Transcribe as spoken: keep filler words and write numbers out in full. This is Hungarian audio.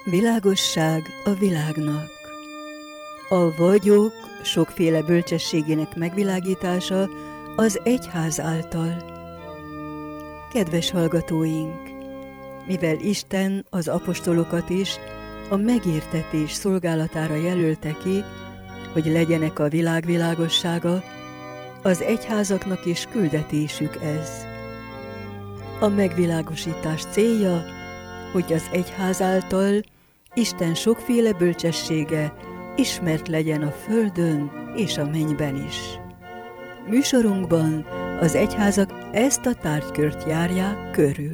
Világosság a világnak. A vagyok sokféle bölcsességének megvilágítása az egyház által. Kedves hallgatóink! Mivel Isten az apostolokat is a megértetés szolgálatára jelölte ki, hogy legyenek a világ világossága, az egyházaknak is küldetésük ez. A megvilágosítás célja, hogy az egyház által Isten sokféle bölcsessége ismert legyen a földön és a mennyben is. Műsorunkban az egyházak ezt a tárgykört járják körül.